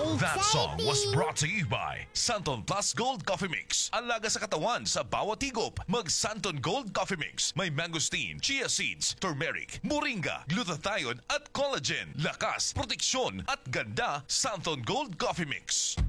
That song was brought to you by Santon Plus Gold Coffee Mix. Alaga sa katawan sa bawat higop. Mag Santon Gold Coffee Mix. May mangosteen, chia seeds, turmeric, moringa, glutathione at collagen. Lakas, proteksyon at ganda. Santon Gold Coffee Mix.